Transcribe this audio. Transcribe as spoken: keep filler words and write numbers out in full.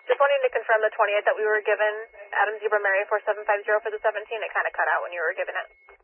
Just wanting to confirm the twentieth that we were given, Adam Zebra Mary four seven five zero for the seventeen. It kind of cut out when you were given it.